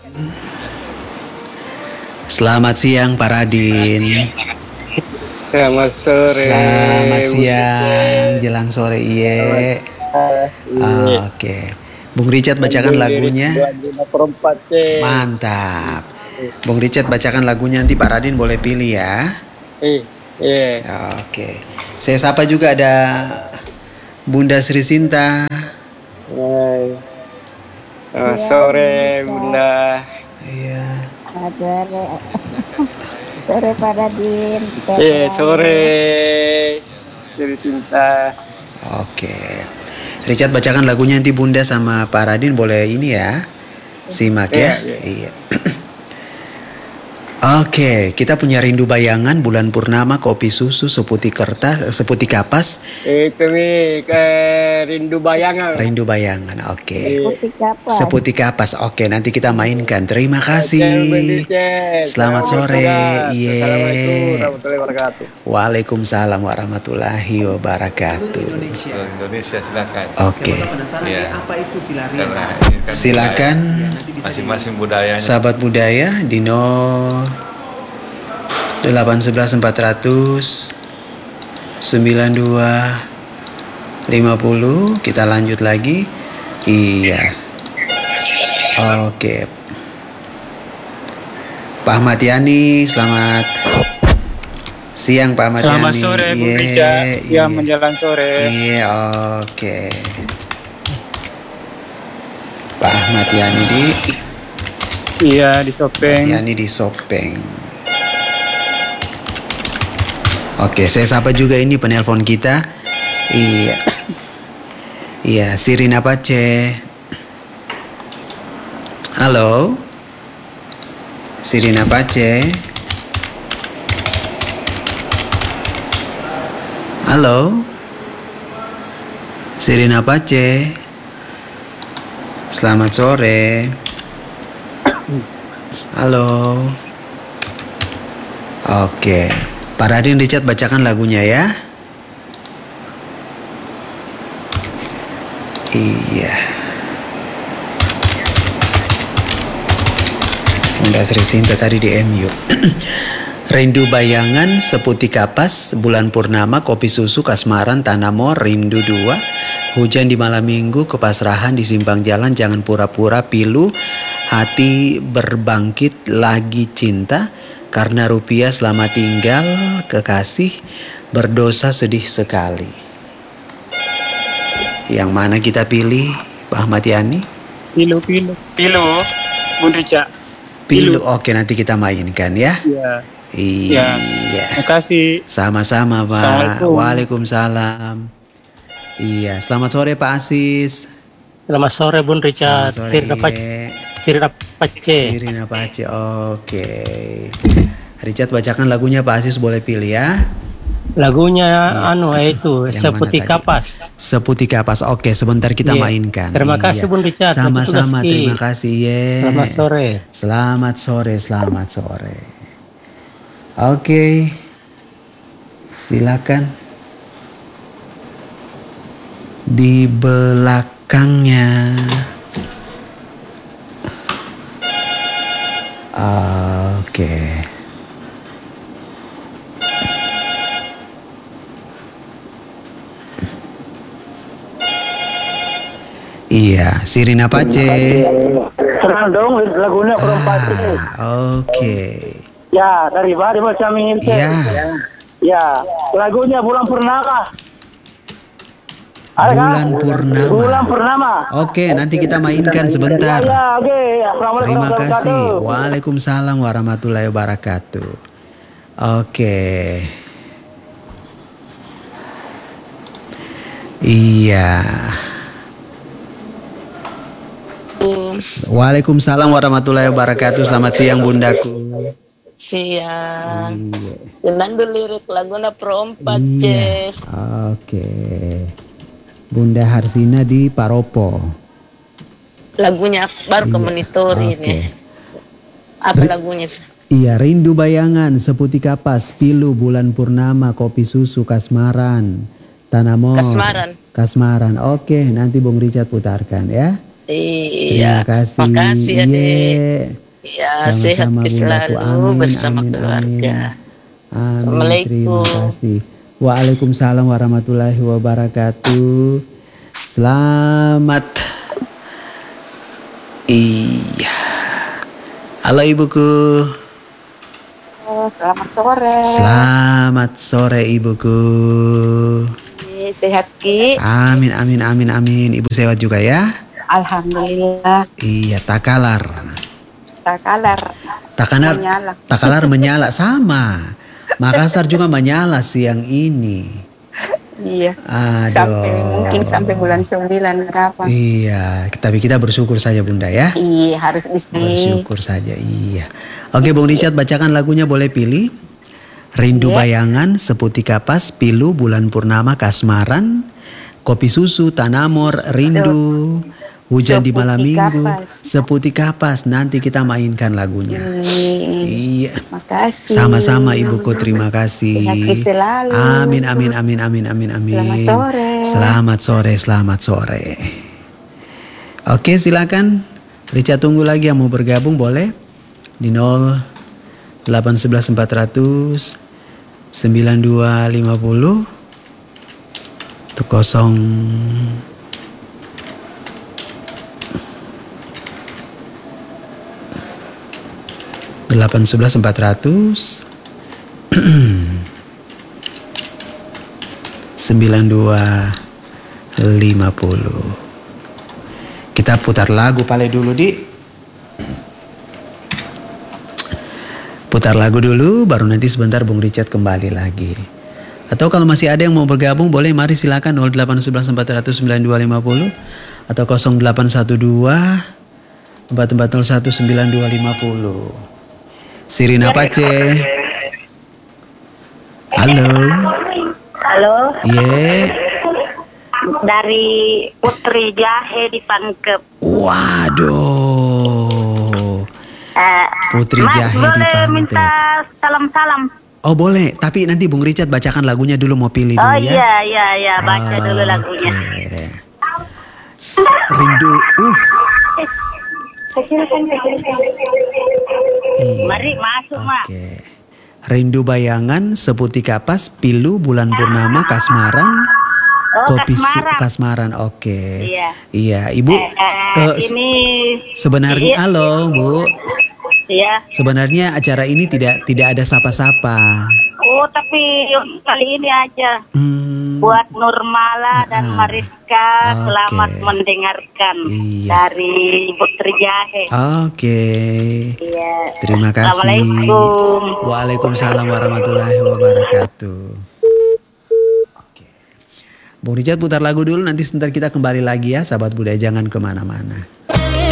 Selamat siang Pak Radin. Selamat sore. Selamat siang, jelang sore iye. Oke. Bung Richard bacakan lagunya. Mantap. Bung Richard bacakan lagunya, nanti Pak Radin boleh pilih ya. Oke. Saya sapa juga ada Bunda Sri Sinta. Sore Bunda. Iya. Sore Pak Radin. Sore Sri Sinta. Oke. Richard bacakan lagunya, nanti Bunda sama Pak Radin boleh ini ya, simak ya. Iya. Oke, kita punya Rindu Bayangan, Bulan Purnama, Kopi Susu, Seputih Kertas, Seputih Kapas. Itu Rindu Bayangan. Rindu Bayangan, oke. Seputih Kapas, oke. Nanti kita mainkan. Terima kasih. Selamat sore. Waalaikumsalam warahmatullahi wabarakatuh. Indonesia silakan. Oke. Apa itu Silarian? Silakan. Masing-masing budayanya. Sahabat budaya Dino 811 400 92 50. Kita lanjut lagi. Iya. Oke. Pak Ahmad Yani, selamat siang Pak Ahmad Yani. Selamat sore Bu Rica. Siang menjelang sore. Iya, oke. Pak Ahmad Yani di Sopeng. Yani di Sopeng. Oke, saya sapa juga ini penelpon kita. Iya, Sirina Pace. Halo. Sirina Pace. Halo. Sirina Pace. Selamat sore. Halo. Oke. Pak Radin Richard bacakan lagunya ya. Iya. Bunda Sri Sinta tadi di MU. Rindu Bayangan, Seputih Kapas, Bulan Purnama, Kopi Susu, Kasmaran, Tanamo, Rindu 2, Hujan di Malam Minggu, Kepasrahan di Simpang Jalan, Jangan Pura-Pura, Pilu, Hati Berbangkit, Lagi Cinta, Karena Rupiah, Selamat Tinggal, Kekasih, Berdosa Sedih Sekali. Yang mana kita pilih, Pak Ahmad Yani? Pilu, Bun Rica. Pilu, oke, nanti kita mainkan ya. Iya. Terima kasih. Sama-sama Pak. Waalaikumsalam. Iya, selamat sore Pak Asis. Selamat sore Bun Richard. Sirina Pace. Oke. Richard bacakan lagunya Pak Asis, boleh pilih ya. Lagunya itu Seputih Kapas. Seputih Kapas. Oke, sebentar kita mainkan. Terima kasih Bun Richard. Sama-sama, terima kasih ya. Selamat sore. Selamat sore. Oke. Silakan. Di belakangnya. Oke. Iya, Sirina Pace. Senang dong lagunya Perempat. Oke. Ya, dari macam ini. Ya, lagunya Bulan Purnama. Bulan Purnama. Oke, nanti kita mainkan sebentar. Oke. Terima kasih. Waalaikumsalam warahmatullahi wabarakatuh. Oke. Iya. Waalaikumsalam warahmatullahi wabarakatuh. Selamat siang Bundaku. Siang. Senang lirik lagunya Perempat. Oke. Bunda Harsina di Paropo. Lagunya baru ke monitor ini. Apa lagunya? Iya, Rindu Bayangan, Seputih Kapas, Pilu, Bulan Purnama, Kopi Susu, Kasmaran, Tanamo. Kasmaran. Oke, nanti Bung Richard putarkan ya. Iya. Terima kasih. Makasih ya, Dek. Iya. Iya, sehat Sama-sama selalu bundaku. Amin, bersama amin, keluarga. amin. Amin. Terima Assalamualaikum. kasih. Waalaikumsalam warahmatullahi wabarakatuh. Selamat. Iya. Halo ibuku. Selamat sore. Selamat sore ibuku. Sehat Ki? Amin, amin, amin, amin. Ibu sehat juga ya? Alhamdulillah. Iya, takalar. Takalar. Menyala. Takalar menyala sama. Makassar juga menyala siang ini. Iya. Aduh. Sampai bulan 9 kapan? Iya, tapi kita bersyukur saja Bunda ya. Iya, harus di sini. Bersyukur saja, iya. Oke, Bung Richard bacakan lagunya, boleh pilih. Rindu Bayangan, Seputih Kapas, Pilu, Bulan Purnama, Kasmaran, Kopi Susu, Tanamor, Rindu, Hujan di Malam Minggu, Seputih Kapas. Nanti kita mainkan lagunya. Iya. Makasih. Sama-sama ibuku, terima kasih. Sehat selalu. Amin, amin, amin, amin, amin, amin. Selamat sore. Selamat sore, selamat sore. Oke, silakan. Richard tunggu lagi yang mau bergabung boleh di 0811 400 9250 itu 0811 400 9250. Kita putar lagu paling dulu Putar lagu dulu, baru nanti sebentar Bung Richard kembali lagi. Atau kalau masih ada yang mau bergabung, boleh mari silakan 0811 400 9250 atau 0812 4401 9250. Sirina Pace. Halo. Halo. Iya. Dari Putri Jahe di Pangkep. Waduh. Putri Mas, Jahe di boleh Pangkep. minta salam-salam? Oh boleh, tapi nanti Bung Richard bacakan lagunya dulu, mau pilih dulu ya. Iya, baca dulu lagunya. Rindu. Mari masuk, Mak. Oke. Rindu Bayangan, Seputih Kapas, Pilu, Bulan Purnama, Kasmaran, Kopi Kasmaran. Oke. Iya, Ibu. Ini sebenarnya halo, Bu. Iya. Sebenarnya acara ini tidak ada sapa-sapa. Oh, tapi kali ini aja. Buat Nurmala dan Mariska, selamat mendengarkan dari Putri Jahe. Oke. Iya. Terima kasih. Assalamualaikum. Waalaikumsalam warahmatullahi wabarakatuh. Oke. Bung Richard putar lagu dulu, nanti sebentar kita kembali lagi ya, sahabat budaya, jangan kemana-mana.